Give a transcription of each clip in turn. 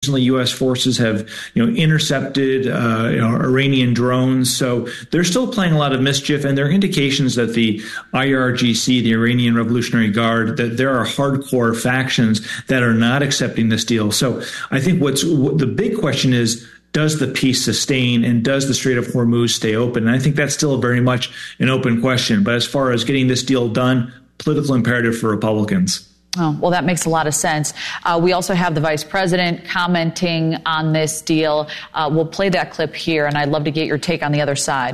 recently, U.S. forces have, intercepted Iranian drones. So they're still playing a lot of mischief, and there are indications that the IRGC, the Iranian Revolutionary Guard, that there are hardcore factions that are not accepting this deal. So I think the big question is, does the peace sustain, and does the Strait of Hormuz stay open? And I think that's still very much an open question. But as far as getting this deal done, political imperative for Republicans. Oh, well, that makes a lot of sense. We also have the vice president commenting on this deal. We'll play that clip here, and I'd love to get your take on the other side.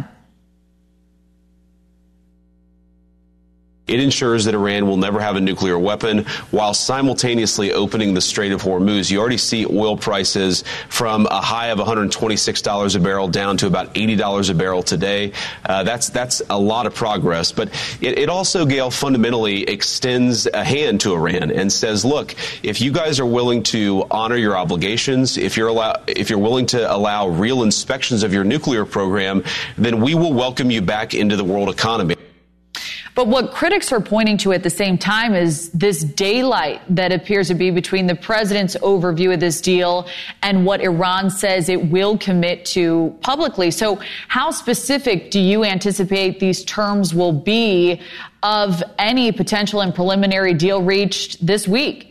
It ensures that Iran will never have a nuclear weapon while simultaneously opening the Strait of Hormuz. You already see oil prices from a high of $126 a barrel down to about $80 a barrel today. That's a lot of progress. But it also, Gail, fundamentally extends a hand to Iran and says, look, if you guys are willing to honor your obligations, if you're willing to allow real inspections of your nuclear program, then we will welcome you back into the world economy. But what critics are pointing to at the same time is this daylight that appears to be between the president's overview of this deal and what Iran says it will commit to publicly. So how specific do you anticipate these terms will be of any potential and preliminary deal reached this week?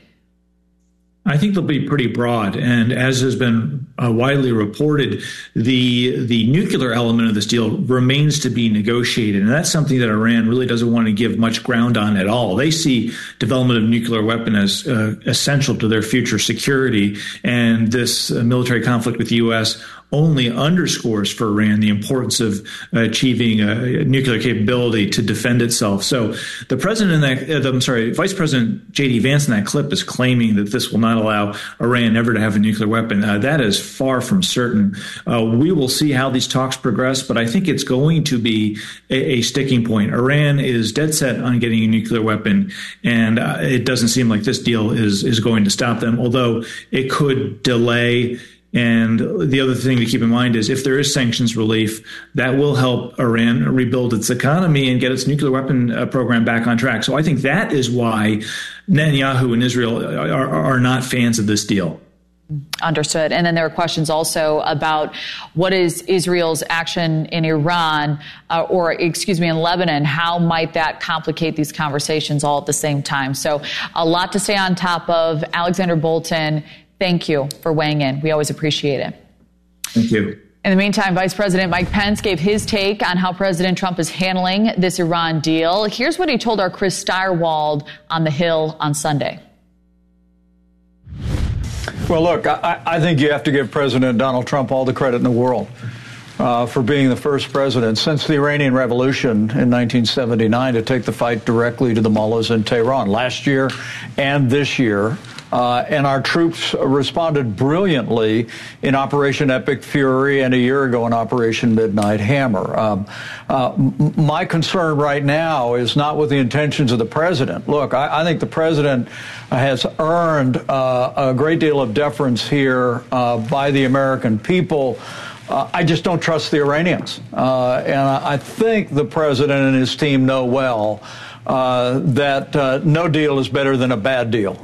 I think they'll be pretty broad. And as has been widely reported, the nuclear element of this deal remains to be negotiated. And that's something that Iran really doesn't want to give much ground on at all. They see development of nuclear weapon as essential to their future security. And this military conflict with the U.S. only underscores for Iran the importance of achieving a nuclear capability to defend itself. So the president Vice President J.D. Vance in that clip is claiming that this will not allow Iran ever to have a nuclear weapon. That is far from certain. We will see how these talks progress, but I think it's going to be a sticking point. Iran is dead set on getting a nuclear weapon, and it doesn't seem like this deal is going to stop them, although it could delay. And the other thing to keep in mind is if there is sanctions relief, that will help Iran rebuild its economy and get its nuclear weapon program back on track. So I think that is why Netanyahu and Israel are not fans of this deal. Understood. And then there are questions also about what is Israel's action in Iran, in Lebanon. How might that complicate these conversations all at the same time? So a lot to stay on top of. Alexander Bolton, thank you for weighing in. We always appreciate it. Thank you. In the meantime, Vice President Mike Pence gave his take on how President Trump is handling this Iran deal. Here's what he told our Chris Stirewald on the Hill on Sunday. Well, look, I think you have to give President Donald Trump all the credit in the world for being the first president since the Iranian Revolution in 1979 to take the fight directly to the mullahs in Tehran last year and this year. And our troops responded brilliantly in Operation Epic Fury and a year ago in Operation Midnight Hammer. My concern right now is not with the intentions of the president. Look, I think the president has earned a great deal of deference here by the American people. I just don't trust the Iranians. And I think the president and his team know well that no deal is better than a bad deal.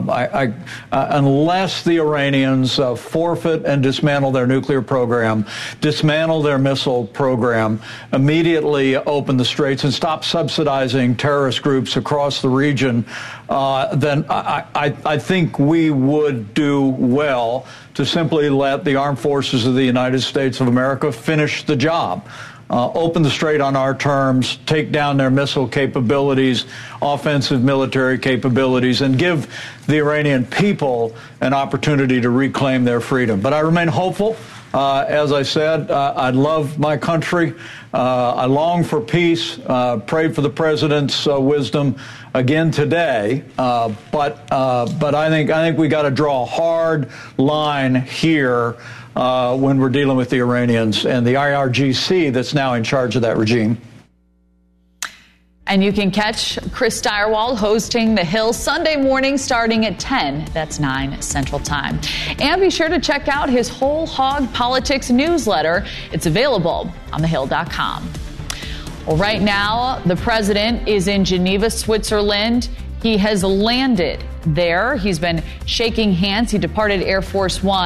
Unless the Iranians forfeit and dismantle their nuclear program, dismantle their missile program, immediately open the straits and stop subsidizing terrorist groups across the region, then I think we would do well to simply let the armed forces of the United States of America finish the job. Open the strait on our terms, take down their missile capabilities, offensive military capabilities, and give the Iranian people an opportunity to reclaim their freedom. But I remain hopeful. As I said, I love my country. I long for peace. Pray for the president's wisdom again today. But I think we got to draw a hard line here when we're dealing with the Iranians and the IRGC that's now in charge of that regime. And you can catch Chris Stirewald hosting The Hill Sunday morning starting at 10. That's 9 Central Time. And be sure to check out his Whole Hog Politics newsletter. It's available on thehill.com. Well, right now, the president is in Geneva, Switzerland. He has landed there. He's been shaking hands. He departed Air Force One.